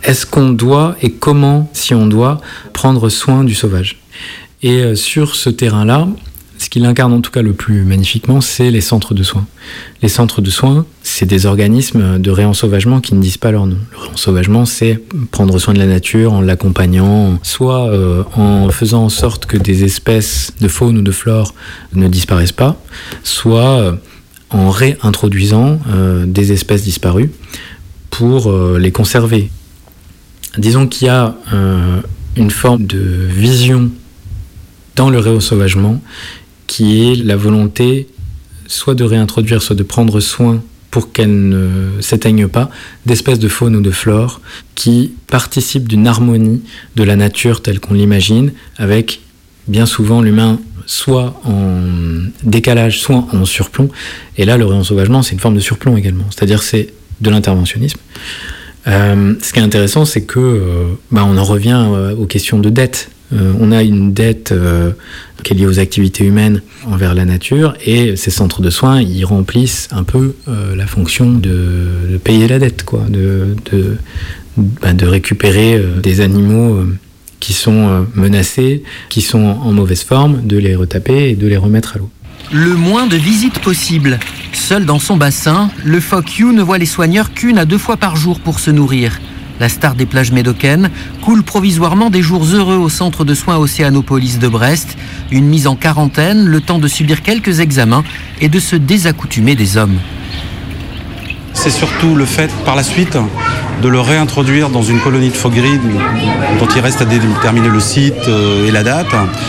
est-ce qu'on doit et comment, si on doit, prendre soin du sauvage. Et sur ce terrain-là, ce qu'il incarne en tout cas le plus magnifiquement, c'est les centres de soins. Les centres de soins, c'est des organismes de réensauvagement qui ne disent pas leur nom. Le réensauvagement, c'est prendre soin de la nature en l'accompagnant, soit en faisant en sorte que des espèces de faune ou de flore ne disparaissent pas, soit en réintroduisant des espèces disparues pour les conserver. Disons qu'il y a une forme de vision dans le réensauvagement qui est la volonté soit de réintroduire, soit de prendre soin pour qu'elles ne s'éteignent pas, d'espèces de faune ou de flore qui participent d'une harmonie de la nature telle qu'on l'imagine, avec bien souvent l'humain soit en décalage, soit en surplomb. Et là, le réensauvagement, c'est une forme de surplomb également, c'est-à-dire c'est de l'interventionnisme. Ce qui est intéressant, c'est que on en revient aux questions de dette. On a une dette qui est liée aux activités humaines envers la nature, et ces centres de soins, ils remplissent un peu la fonction de payer la dette, quoi, de récupérer des animaux qui sont menacés, qui sont en mauvaise forme, de les retaper et de les remettre à l'eau. Le moins de visites possible. Seul dans son bassin, le phoque Hugh ne voit les soigneurs qu'une à 2 fois par jour pour se nourrir. La star des plages médocaines coule provisoirement des jours heureux au centre de soins Océanopolis de Brest. Une mise en quarantaine, le temps de subir quelques examens et de se désaccoutumer des hommes. C'est surtout le fait, par la suite, de le réintroduire dans une colonie de phoques gris dont il reste à déterminer le site et la date,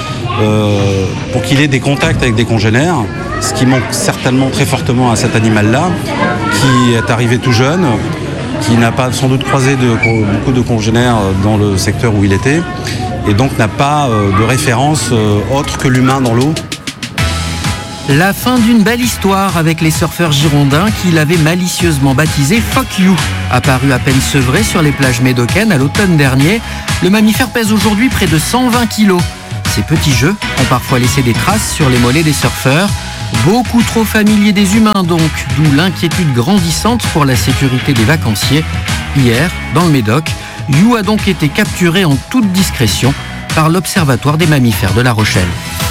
pour qu'il ait des contacts avec des congénères, ce qui manque certainement très fortement à cet animal-là, qui est arrivé tout jeune, qui n'a pas sans doute croisé beaucoup de congénères dans le secteur où il était, et donc n'a pas de référence autre que l'humain dans l'eau. La fin d'une belle histoire avec les surfeurs girondins qui l'avaient malicieusement baptisé Phoque Hugh. Apparu à peine sevré sur les plages médocaines à l'automne dernier, le mammifère pèse aujourd'hui près de 120 kilos. Ces petits jeux ont parfois laissé des traces sur les mollets des surfeurs. Beaucoup trop familiers des humains donc, d'où l'inquiétude grandissante pour la sécurité des vacanciers. Hier, dans le Médoc, Hugh a donc été capturé en toute discrétion par l'Observatoire des mammifères de La Rochelle.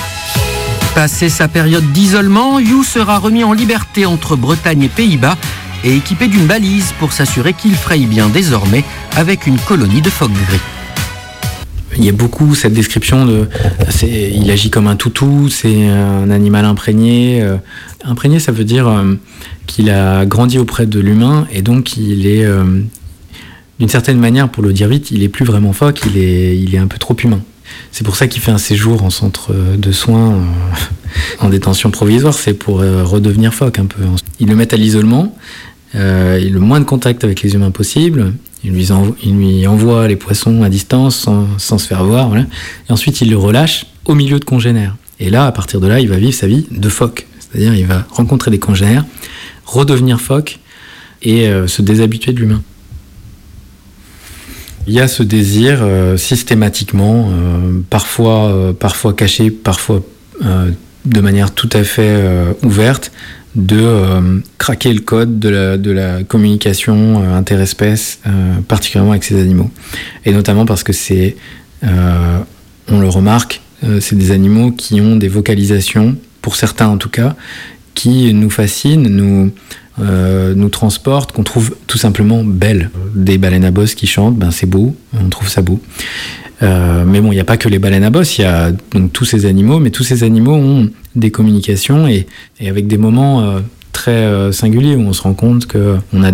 Passé sa période d'isolement, Hugh sera remis en liberté entre Bretagne et Pays-Bas et équipé d'une balise pour s'assurer qu'il fraye bien désormais avec une colonie de phoques gris. Il y a beaucoup cette description il agit comme un toutou, c'est un animal imprégné. Imprégné, ça veut dire qu'il a grandi auprès de l'humain et donc il est, d'une certaine manière, pour le dire vite, il est plus vraiment phoque, il est un peu trop humain. C'est pour ça qu'il fait un séjour en centre de soins en détention provisoire, c'est pour redevenir phoque un peu. Ils le mettent à l'isolement, le moins de contact avec les humains possible. Il lui envoie les poissons à distance sans se faire voir. Voilà. Et ensuite, il le relâche au milieu de congénères. Et là, à partir de là, il va vivre sa vie de phoque. C'est-à-dire, il va rencontrer des congénères, redevenir phoque et se déshabituer de l'humain. Il y a ce désir systématiquement, parfois caché, parfois de manière tout à fait ouverte, de craquer le code de la communication interespèce, particulièrement avec ces animaux. Et notamment parce que on le remarque, c'est des animaux qui ont des vocalisations, pour certains en tout cas, qui nous fascinent, nous transportent, qu'on trouve tout simplement belles. Des baleines à bosse qui chantent, c'est beau, on trouve ça beau. Mais bon, il n'y a pas que les baleines à bosse, il y a donc tous ces animaux, mais tous ces animaux ont des communications et avec des moments très singuliers où on se rend compte qu'on a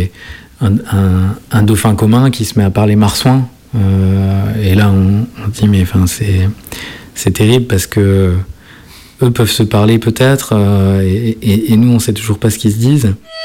un dauphin commun qui se met à parler marsouin. Et là, on dit, mais c'est terrible parce que eux peuvent se parler peut-être, et nous, on ne sait toujours pas ce qu'ils se disent.